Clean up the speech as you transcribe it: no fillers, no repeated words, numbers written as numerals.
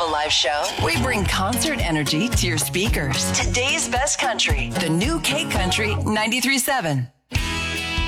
a live show, we bring concert energy to your speakers. Today's best country, the new K Country 93.7.